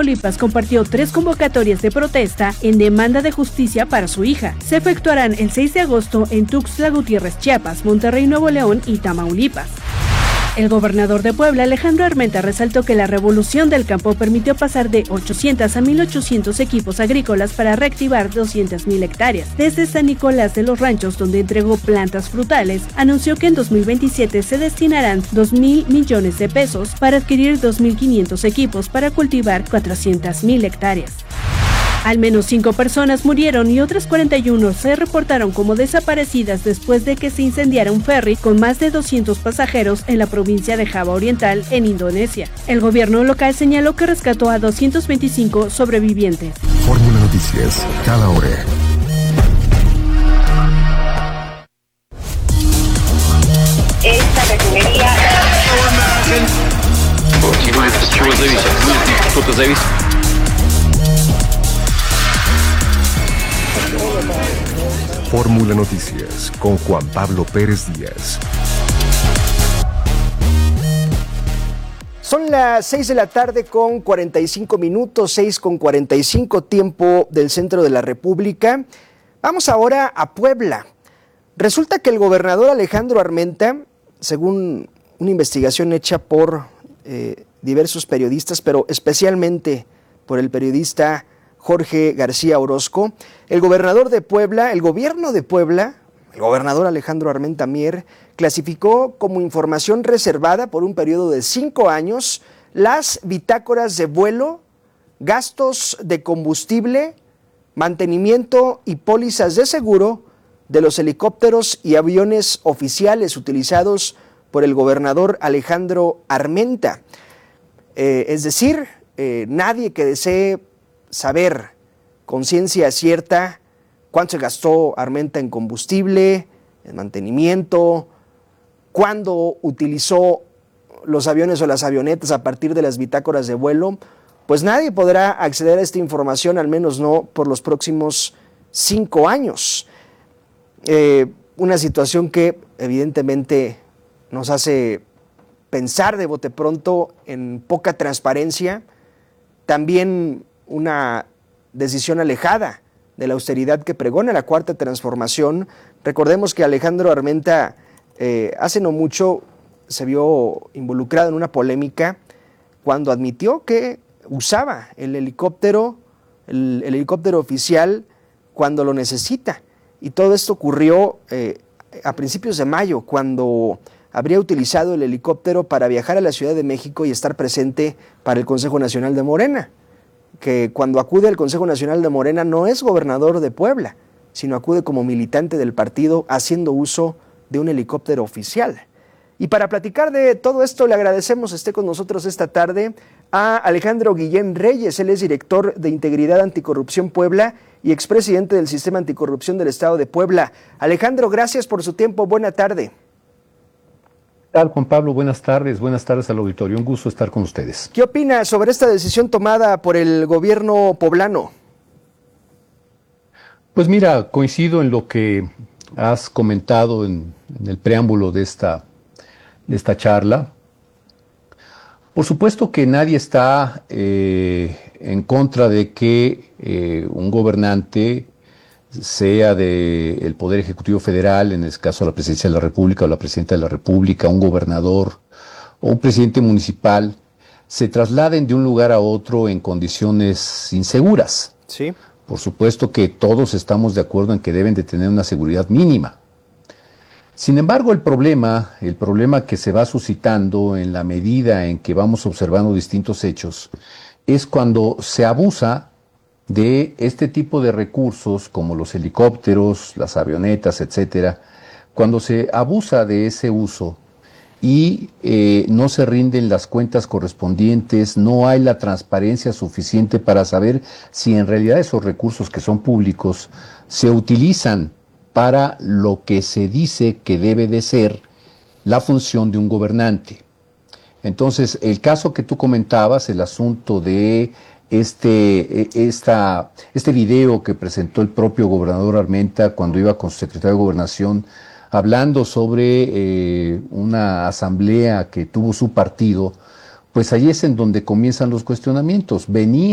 Tamaulipas compartió 3 convocatorias de protesta en demanda de justicia para su hija. Se efectuarán el 6 de agosto en Tuxtla Gutiérrez, Chiapas, Monterrey, Nuevo León y Tamaulipas. El gobernador de Puebla, Alejandro Armenta, resaltó que la revolución del campo permitió pasar de 800 a 1,800 equipos agrícolas para reactivar 200,000 hectáreas. Desde San Nicolás de los Ranchos, donde entregó plantas frutales, anunció que en 2027 se destinarán 2,000 millones de pesos para adquirir 2,500 equipos para cultivar 400,000 hectáreas. Al menos 5 personas murieron y otras 41 se reportaron como desaparecidas después de que se incendiara un ferry con más de 200 pasajeros en la provincia de Java Oriental, en Indonesia. El gobierno local señaló que rescató a 225 sobrevivientes. Fórmula Noticias, cada hora. Esta refinería... Fórmula Noticias con Juan Pablo Pérez Díaz. Son las 6 de la tarde con 45 minutos, 6:45 tiempo del centro de la República. Vamos ahora a Puebla. Resulta que el gobernador Alejandro Armenta, según una investigación hecha por diversos periodistas, pero especialmente por el periodista Jorge García Orozco, el gobernador de Puebla, el gobierno de Puebla, el gobernador Alejandro Armenta Mier, clasificó como información reservada por un periodo de 5 años las bitácoras de vuelo, gastos de combustible, mantenimiento y pólizas de seguro de los helicópteros y aviones oficiales utilizados por el gobernador Alejandro Armenta. Es decir, nadie que desee saber con ciencia cierta cuánto se gastó Armenta en combustible, en mantenimiento, cuándo utilizó los aviones o las avionetas a partir de las bitácoras de vuelo, pues nadie podrá acceder a esta información, al menos no por los próximos 5 años. Una situación que evidentemente nos hace pensar de bote pronto en poca transparencia, también una decisión alejada de la austeridad que pregona la Cuarta Transformación. Recordemos que Alejandro Armenta hace no mucho se vio involucrado en una polémica cuando admitió que usaba el helicóptero oficial cuando lo necesita. Y todo esto ocurrió a principios de mayo, cuando habría utilizado el helicóptero para viajar a la Ciudad de México y estar presente para el Consejo Nacional de Morena, que cuando acude al Consejo Nacional de Morena no es gobernador de Puebla, sino acude como militante del partido haciendo uso de un helicóptero oficial. Y para platicar de todo esto le agradecemos esté con nosotros esta tarde a Alejandro Guillén Reyes. Él es director de Integridad Anticorrupción Puebla y expresidente del Sistema Anticorrupción del Estado de Puebla. Alejandro, gracias por su tiempo. Buena tarde. ¿Qué tal, Juan Pablo? Buenas tardes al auditorio. Un gusto estar con ustedes. ¿Qué opina sobre esta decisión tomada por el gobierno poblano? Pues mira, coincido en lo que has comentado en el preámbulo de esta charla. Por supuesto que nadie está en contra de que un gobernante, sea del Poder Ejecutivo Federal, en el caso de la Presidencia de la República o la Presidenta de la República, un gobernador o un presidente municipal, se trasladen de un lugar a otro en condiciones inseguras. Sí. Por supuesto que todos estamos de acuerdo en que deben de tener una seguridad mínima. Sin embargo, el problema que se va suscitando en la medida en que vamos observando distintos hechos es cuando se abusa de este tipo de recursos como los helicópteros, las avionetas, etcétera, cuando se abusa de ese uso y no se rinden las cuentas correspondientes, no hay la transparencia suficiente para saber si en realidad esos recursos que son públicos se utilizan para lo que se dice que debe de ser la función de un gobernante. Entonces, el caso que tú comentabas, el asunto de este video que presentó el propio gobernador Armenta cuando iba con su secretario de Gobernación, hablando sobre una asamblea que tuvo su partido, pues ahí es en donde comienzan los cuestionamientos. Venía